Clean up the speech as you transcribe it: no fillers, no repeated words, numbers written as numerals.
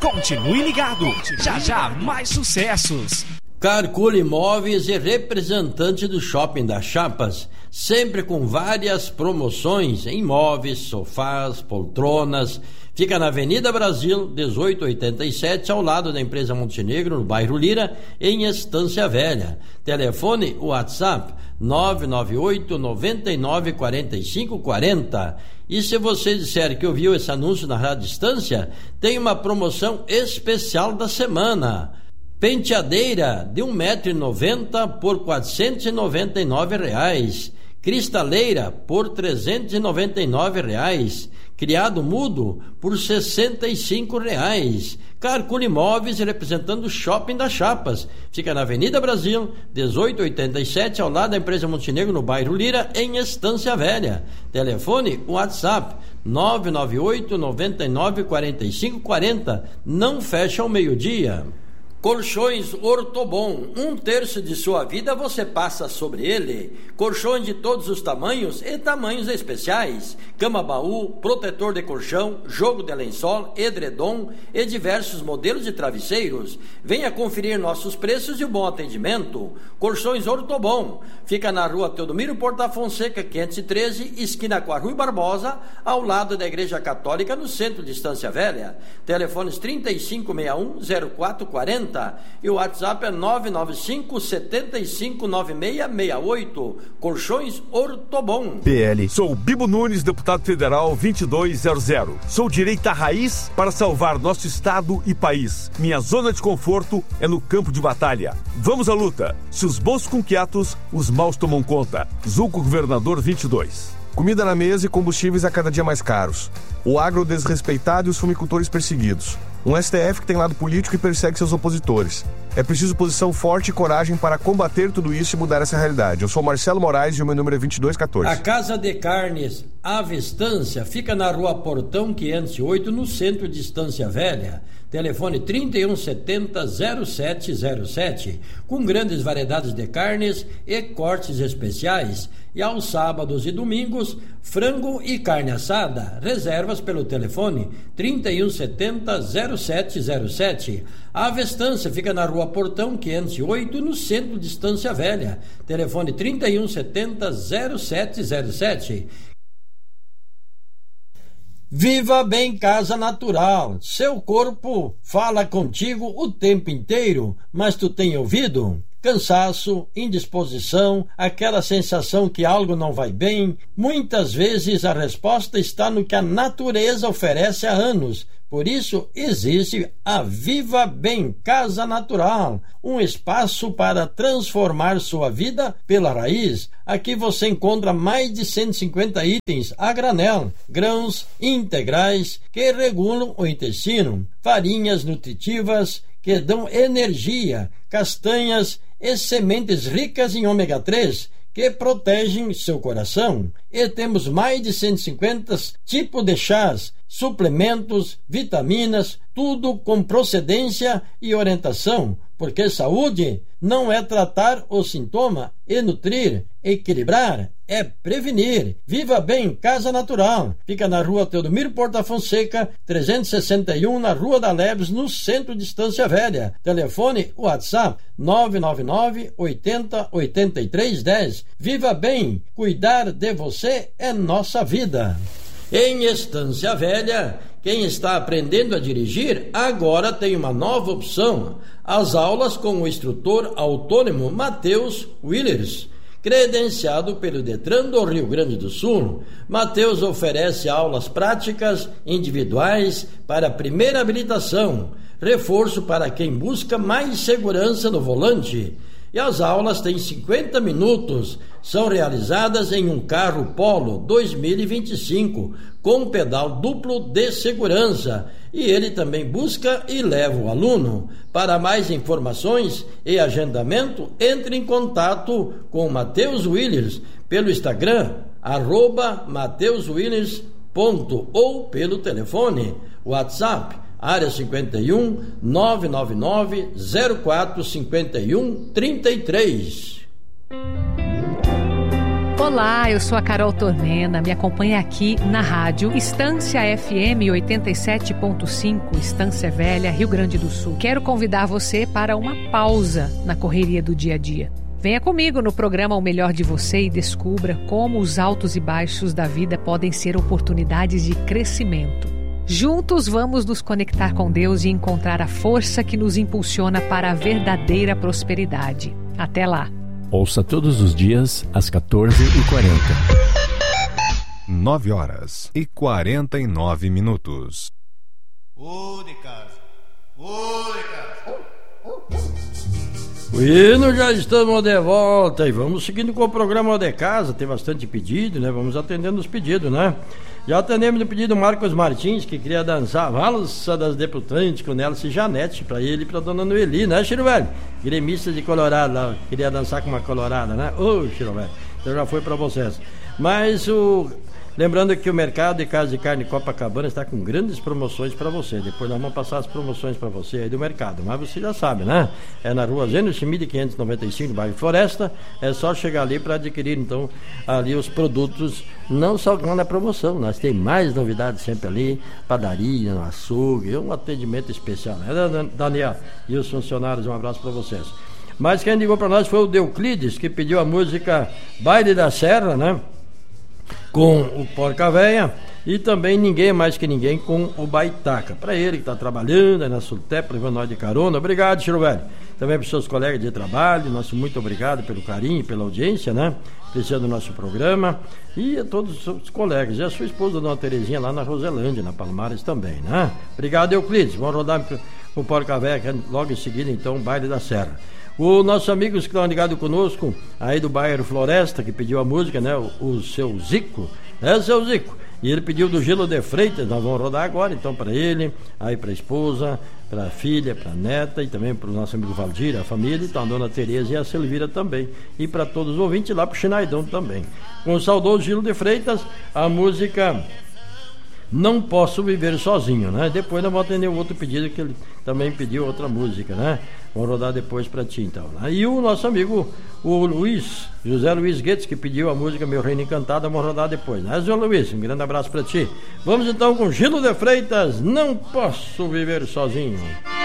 Continue ligado, já já mais sucessos. Carcule Imóveis é representante do Shopping das Chapas, sempre com várias promoções em móveis, sofás, poltronas. Fica na Avenida Brasil, 1887, ao lado da empresa Montenegro, no bairro Lira, em Estância Velha. Telefone WhatsApp 998 99 45 40. E se você disser que ouviu esse anúncio na Rádio Estância, tem uma promoção especial da semana. Penteadeira de 1,90 m por R$ 499. Cristaleira por R$ 399. Criado mudo por R$ 65. Carcule Imóveis, representando o Shopping das Chapas. Fica na Avenida Brasil, 1887, ao lado da empresa Montenegro, no bairro Lira, em Estância Velha. Telefone WhatsApp 998 99 45 40. Não fecha ao meio-dia. Colchões Ortobon, 1/3 de sua vida você passa sobre ele. Colchões de todos os tamanhos e tamanhos especiais. Cama-baú, protetor de colchão, jogo de lençol, edredom e diversos modelos de travesseiros. Venha conferir nossos preços e o bom atendimento. Colchões Ortobon, fica na rua Teodomiro Porta Fonseca, 513, esquina com a Rui Barbosa, ao lado da Igreja Católica, no centro de Estância Velha. Telefones 3561-0440 e o WhatsApp é 995-759668. Colchões Ortobon. PL, sou Bibo Nunes, deputado federal 2200. Sou direita raiz para salvar nosso estado e país. Minha zona de conforto é no campo de batalha. Vamos à luta. Se os bons com quietos, os maus tomam conta. Zulco Governador 22. Comida na mesa e combustíveis a cada dia mais caros. O agro desrespeitado e os fumicultores perseguidos. Um STF que tem lado político e persegue seus opositores. É preciso posição forte e coragem para combater tudo isso e mudar essa realidade. Eu sou Marcelo Moraes e o meu número é 2214. A Casa de Carnes Ave Estância fica na Rua Portão 508, no centro de Estância Velha. Telefone 3170-0707, com grandes variedades de carnes e cortes especiais. E aos sábados e domingos, frango e carne assada. Reservas pelo telefone 3170-0707. A Ave Estância fica na Rua Portão 508, no centro de Estância Velha. Telefone 3170-0707. Viva Bem Casa Natural. Seu corpo fala contigo o tempo inteiro, mas tu tem ouvido? Cansaço, indisposição, aquela sensação que algo não vai bem. Muitas vezes a resposta está no que a natureza oferece há anos. Por isso existe a Viva Bem Casa Natural, um espaço para transformar sua vida pela raiz. Aqui você encontra mais de 150 itens a granel, grãos integrais que regulam o intestino, farinhas nutritivas que dão energia, castanhas e sementes ricas em ômega 3 que protegem seu coração. E temos mais de 150 tipos de chás, suplementos, vitaminas, tudo com procedência e orientação, porque saúde não é tratar o sintoma e nutrir, equilibrar, é prevenir. Viva Bem Casa Natural. Fica na Rua Teodomiro Porta Fonseca, 361, na Rua da Leves, no centro de Estância Velha. Telefone WhatsApp 999 80 83 10. Viva Bem, cuidar de você é nossa vida. Em Estância Velha, quem está aprendendo a dirigir agora tem uma nova opção: as aulas com o instrutor autônomo Matheus Willers, credenciado pelo Detran do Rio Grande do Sul. Matheus oferece aulas práticas individuais para primeira habilitação, reforço para quem busca mais segurança no volante. E as aulas têm 50 minutos, são realizadas em um carro Polo 2025, com pedal duplo de segurança, e ele também busca e leva o aluno. Para mais informações e agendamento, entre em contato com Matheus Willers pelo Instagram, @MatheusWillers. ou pelo telefone, WhatsApp, área 51 999 04 51 33. Olá, eu sou a Carol Tornena, me acompanha aqui na rádio Estância FM 87.5, Estância Velha, Rio Grande do Sul. Quero convidar você para uma pausa na correria do dia a dia. Venha comigo no programa O Melhor de Você e descubra como os altos e baixos da vida podem ser oportunidades de crescimento. Juntos vamos nos conectar com Deus e encontrar a força que nos impulsiona para a verdadeira prosperidade. Até lá! Ouça todos os dias às 14h40. 9h49. Ô de casa, ô de casa. Bueno, já estamos de volta e vamos seguindo com o programa de casa. Tem bastante pedido, né? Vamos atendendo os pedidos, né? Já atendemos o pedido do Marcos Martins, que queria dançar a Valsa das Debutantes com Nelson e Janete, pra ele e pra dona Noeli, né, Chiro Velho? Gremista de Colorado lá, queria dançar com uma colorada, né? Ô, Chiro Velho, então já foi pra vocês. Mas lembrando que o mercado de casa de carne Copacabana está com grandes promoções para você. Depois nós vamos passar as promoções para você aí do mercado. Mas você já sabe, né? É na rua Zeno Schmid 595, no bairro Floresta. É só chegar ali para adquirir, então, ali os produtos, não só na promoção. Nós temos mais novidades sempre ali. Padaria, no açougue, um atendimento especial, né, Daniel? E os funcionários, um abraço para vocês. Mas quem ligou para nós foi o Deuclides, que pediu a música Baile da Serra, né? Com o Porca Véia e também Ninguém Mais Que Ninguém com o Baitaca. Para ele que está trabalhando aí na Sultep, levando nós de carona. Obrigado, Chiro Velho. Também para os seus colegas de trabalho, nosso muito obrigado pelo carinho, pela audiência, né? Apreciando o nosso programa. E a todos os seus colegas. E a sua esposa, Dona Terezinha, lá na Roselândia, na Palmares também, né? Obrigado, Euclides. Vamos rodar com o Porca Véia, logo em seguida, então, Baile da Serra. O nosso amigo que estão ligados conosco, aí do bairro Floresta, que pediu a música, né? O seu Zico, seu Zico. E ele pediu do Gelo de Freitas, nós vamos rodar agora, então, para ele, aí para a esposa, para a filha, para a neta e também para o nosso amigo Valdir, a família, então a dona Tereza e a Silvira também. E para todos os ouvintes lá para o Chinaidão também. Com o saudoso Gelo de Freitas, a música Não Posso Viver Sozinho, né? Depois nós vamos atender o outro pedido que ele também pediu outra música, né? Vamos rodar depois para ti, então. E o nosso amigo, o José Luiz Guedes, que pediu a música Meu Reino Encantado, vamos rodar depois, né, José Luiz? Um grande abraço para ti. Vamos então com Gelo de Freitas, Não Posso Viver Sozinho.